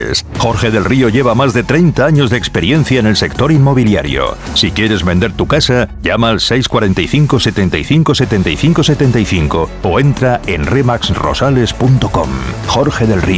Jorge del Río lleva más de 30 años de experiencia en el sector inmobiliario. Si quieres vender tu casa, llama al 645 75 75 75 o entra en remaxrosales.com. Jorge del Río.